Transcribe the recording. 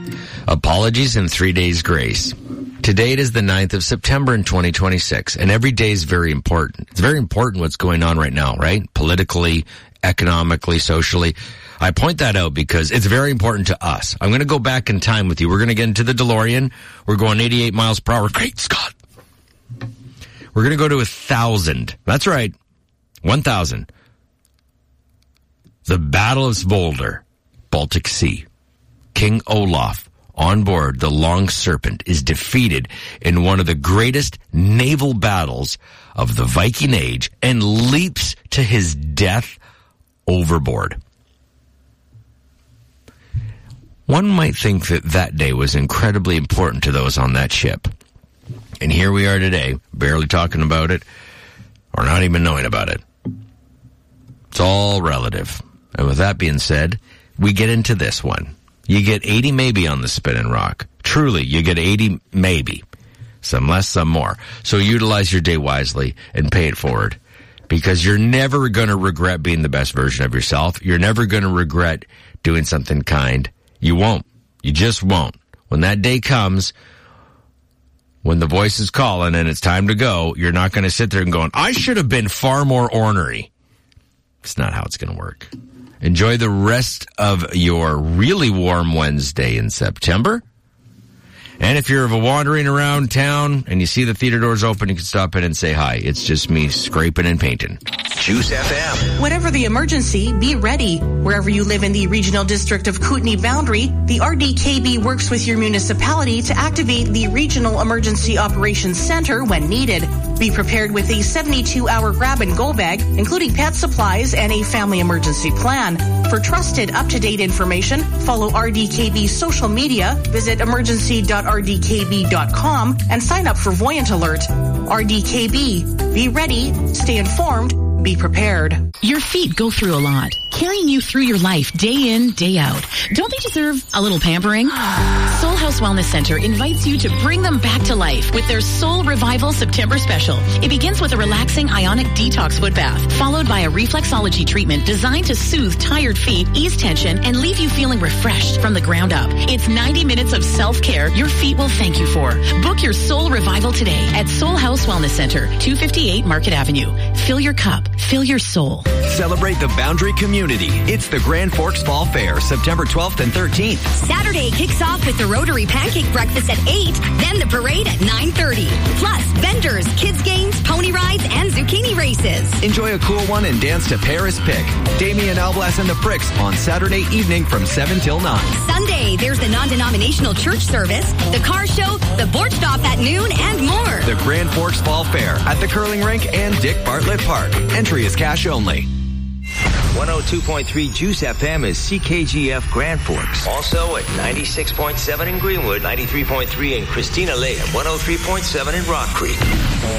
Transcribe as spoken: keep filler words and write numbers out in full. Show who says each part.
Speaker 1: Apologies and three days grace. Today it is the ninth of September in twenty twenty-six, and every day is very important. It's very important what's going on right now, right? Politically, economically, socially. I point that out because it's very important to us. I'm going to go back in time with you. We're going to get into the DeLorean. We're going eighty-eight miles per hour. Great Scott. We're going to go to a thousand. That's right. One thousand. The Battle of Svolder, Baltic Sea. King Olaf, on board the Long Serpent, is defeated in one of the greatest naval battles of the Viking Age and leaps to his death overboard. One might think that that day was incredibly important to those on that ship. And here we are today, barely talking about it, or not even knowing about it. It's all relative. And with that being said, we get into this one. You get eighty maybe on the spinning rock. Truly, you get eighty maybe. Some less, some more. So utilize your day wisely and pay it forward. Because you're never going to regret being the best version of yourself. You're never going to regret doing something kind. You won't. You just won't. When that day comes, when the voice is calling and it's time to go, you're not going to sit there and going, I should have been far more ornery. It's not how it's going to work. Enjoy the rest of your really warm Wednesday in September. And if you're wandering around town and you see the theater doors open, you can stop in and say hi. It's just me scraping and painting.
Speaker 2: Juice F M.
Speaker 3: Whatever the emergency, be ready. Wherever you live in the Regional District of Kootenay Boundary, the R D K B works with your municipality to activate the Regional Emergency Operations Center when needed. Be prepared with a seventy-two hour grab-and-go bag, including pet supplies and a family emergency plan. For trusted, up-to-date information, follow R D K B's social media, visit emergency dot r d k b dot com, and sign up for Voyant Alert. R D K B. Be ready, stay informed, be prepared.
Speaker 4: Your feet go through a lot, carrying you through your life day in, day out. Don't they deserve a little pampering? Soul House Wellness Center invites you to bring them back to life with their Soul Revival September special. It begins with a relaxing ionic detox foot bath, followed by a reflexology treatment designed to soothe tired feet, ease tension, and leave you feeling refreshed from the ground up. It's ninety minutes of self-care your feet will thank you for. Book your Soul Revival today at Soul House Wellness Center, two fifty-eight Market Avenue. Fill your cup. Fill your soul.
Speaker 2: Celebrate the Boundary community. It's the Grand Forks Fall Fair, September twelfth and thirteenth.
Speaker 5: Saturday kicks off with the Rotary Pancake Breakfast at eight, then the parade at nine thirty. Plus, vendors, kids games, pony rides, and zucchini races.
Speaker 2: Enjoy a cool one and dance to Paris Pick. Damien Alblas and the Pricks on Saturday evening from seven till nine.
Speaker 5: Sunday, there's the non-denominational church service, the car show, the board stop at noon, and more.
Speaker 2: The Grand Forks Fall Fair at the Curling Rink and Dick Bartlett Park. Entry is cash only.
Speaker 6: one oh two point three Juice F M is C K G F Grand Forks. Also at ninety-six point seven in Greenwood, ninety-three point three in Christina Lake, and one oh three point seven in Rock Creek.